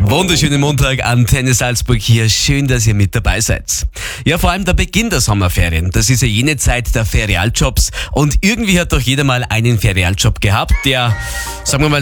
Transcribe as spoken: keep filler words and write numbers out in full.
Wunderschönen Montag, Antenne Salzburg hier. Schön, dass ihr mit dabei seid. Ja, vor allem der Beginn der Sommerferien. Das ist ja jene Zeit der Ferialjobs. Und irgendwie hat doch jeder mal einen Ferialjob gehabt, der, sagen wir mal,